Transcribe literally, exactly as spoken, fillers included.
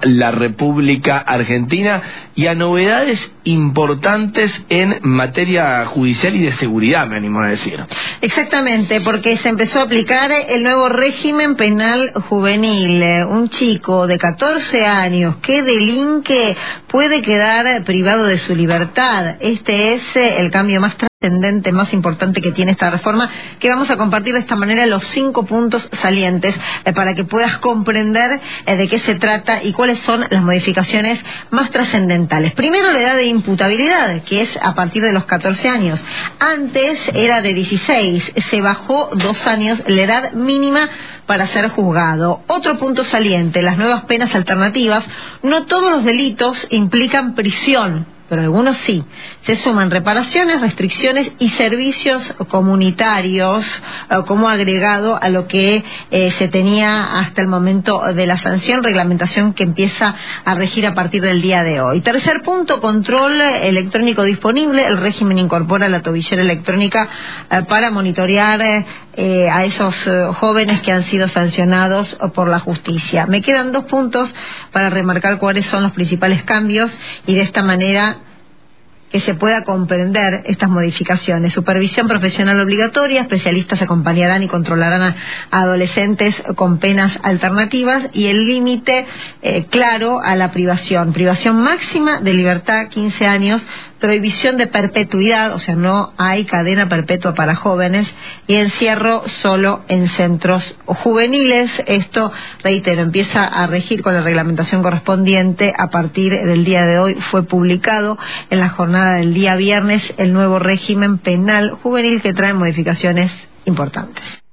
la República Argentina y a novedades importantes en materia judicial y de seguridad, me animo a decir. Exactamente, porque se empezó a aplicar el nuevo régimen penal juvenil. Un chico de catorce años que delinque puede quedar privado de su libertad. Este es el cambio más trascendente, más importante que tiene esta reforma, que vamos a compartir de esta manera los cinco puntos salientes eh, para que puedas comprender eh, de qué se trata y cuáles son las modificaciones más trascendentales. Primero, la edad de imputabilidad, que es a partir de los catorce años. Antes era de dieciséis, se bajó dos años la edad mínima para ser juzgado. Otro punto saliente, las nuevas penas alternativas. No todos los delitos implican prisión, pero algunos sí. Se suman reparaciones, restricciones y servicios comunitarios eh, como agregado a lo que eh, se tenía hasta el momento de la sanción, reglamentación que empieza a regir a partir del día de hoy. Tercer punto, control electrónico disponible. El régimen incorpora la tobillera electrónica eh, para monitorear eh, a esos eh, jóvenes que han sido sancionados por la justicia. Me quedan dos puntos para remarcar cuáles son los principales cambios y de esta manera que se pueda comprender estas modificaciones. Supervisión profesional obligatoria, especialistas acompañarán y controlarán a, a adolescentes con penas alternativas y el límite eh, claro a la privación. Privación máxima de libertad, quince años, prohibición de perpetuidad, o sea, no hay cadena perpetua para jóvenes, y encierro solo en centros juveniles. Esto, reitero, empieza a regir con la reglamentación correspondiente a partir del día de hoy. Fue publicado en la jornada del día viernes el nuevo régimen penal juvenil que trae modificaciones importantes.